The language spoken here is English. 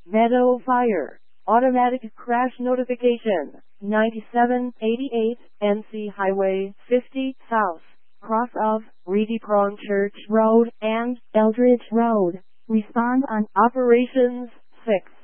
Meadow Fire. Automatic crash notification. 9788 NC Highway 50 South. Cross of Reedy Prong Church Road and Eldridge Road. Respond on Operations 6.